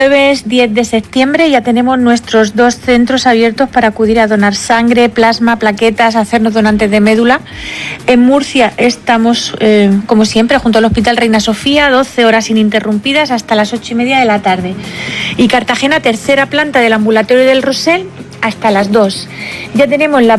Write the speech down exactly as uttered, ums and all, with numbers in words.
Jueves diez de septiembre ya tenemos nuestros dos centros abiertos para acudir a donar sangre, plasma, plaquetas, hacernos donantes de médula. En Murcia estamos, eh, como siempre, junto al Hospital Reina Sofía, doce horas ininterrumpidas hasta las ocho y media de la tarde. Y Cartagena, tercera planta del ambulatorio del Rosell, hasta las dos. Ya tenemos la